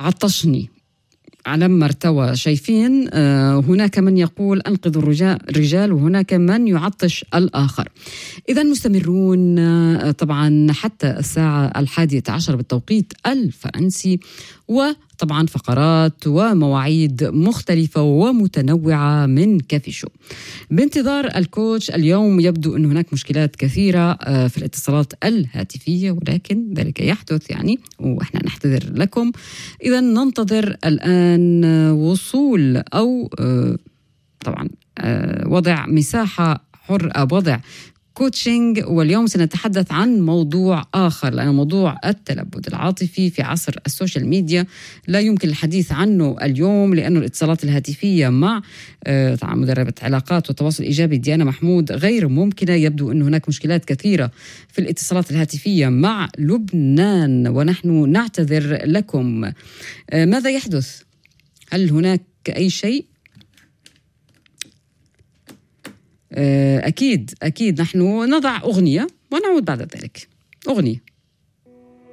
عطشني على ما ارتوى. شايفين هناك من يقول أنقذوا الرجال وهناك من يعطش الآخر. إذا مستمرون طبعا حتى الساعة 11 بالتوقيت الفرنسي، وطبعا فقرات ومواعيد مختلفة ومتنوعة من كافي شو. بانتظار الكوتش اليوم يبدو أن هناك مشكلات كثيرة في الاتصالات الهاتفية، ولكن ذلك يحدث يعني وإحنا نحتذر لكم. إذا ننتظر الآن وصول أو طبعا وضع مساحة حر، وضع كوتشنج. واليوم سنتحدث عن موضوع آخر، لأن موضوع التلبد العاطفي في عصر السوشيال ميديا لا يمكن الحديث عنه اليوم، لأن الاتصالات الهاتفية مع طبعا مدربة علاقات والتواصل الإيجابي ديانا محمود غير ممكنة. يبدو أن هناك مشكلات كثيرة في الاتصالات الهاتفية مع لبنان ونحن نعتذر لكم. ماذا يحدث؟ هل هناك أي شيء؟ أكيد نحن نضع أغنية ونعود بعد ذلك. أغنية.